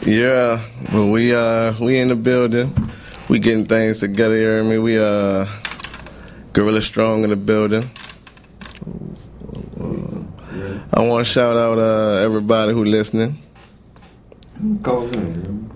Yeah, but we in the building. We getting things together, you hear me? We Gorilla Strong in the building. I want to shout out everybody who listening. Call in.